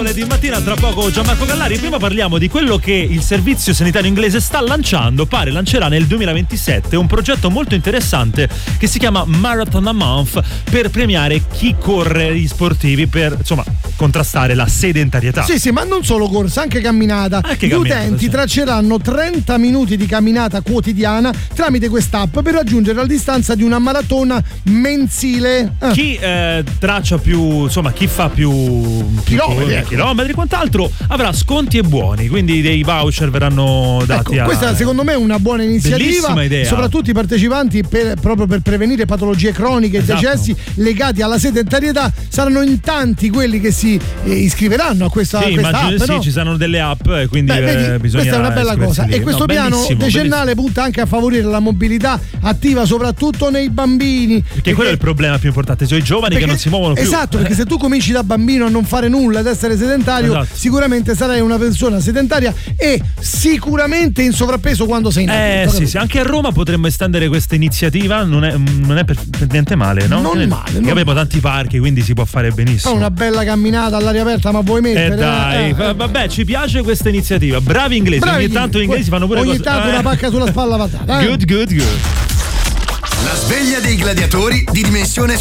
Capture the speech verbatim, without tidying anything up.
mercoledì mattina, tra poco Gianmarco Gallari. Prima parliamo di quello che il servizio sanitario inglese sta lanciando. Pare lancerà nel duemilaventisette un progetto molto interessante che si chiama Marathon a Month, per premiare chi corre, gli sportivi, per insomma contrastare la sedentarietà. Sì, sì, ma non solo corsa, anche camminata. Anche Gli camminata, utenti sì. tracceranno trenta minuti di camminata quotidiana tramite quest'app per raggiungere la distanza di una maratona mensile. Ah. Chi eh, traccia più, insomma, chi fa più, più Chilometri, ecco. chilometri, quant'altro, avrà sconti e buoni, quindi dei voucher verranno dati. Ecco, a... questa secondo me è una buona iniziativa. Bellissima idea. Soprattutto i partecipanti, per, proprio per prevenire patologie croniche e Esatto. decessi legati alla sedentarietà, saranno in tanti quelli che si eh, iscriveranno a questa, Sì, a questa immagino app, sì, no? ci saranno delle app, quindi Beh, vedi, eh, bisogna questa è una bella cosa. lì. E questo No, piano bellissimo, decennale bellissimo. punta anche a favorire la mobilità attiva, soprattutto nei bambini. Perché, perché quello è il problema più importante, sono i giovani perché, che non si muovono più. Esatto, perché se tu cominci da bambino a non fare nulla, ad essere sedentario, Esatto. sicuramente sarai una persona sedentaria e sicuramente in sovrappeso quando sei in Eh adulto, sì, sì, anche a Roma potremmo estendere questa iniziativa, non è, non è per, per niente male, no? Non Eh, male, perché non abbiamo tanti parchi, quindi si può fare benissimo. Fa una bella camminata all'aria aperta, ma vuoi mettere? Eh dai, eh, va- vabbè, ci piace questa iniziativa. Bravi inglesi, Bravi ogni tanto gli inglesi fanno pure ogni cose. tanto eh. una pacca sulla spalla va data, eh. Good, good, good. La sveglia dei gladiatori di Dimensione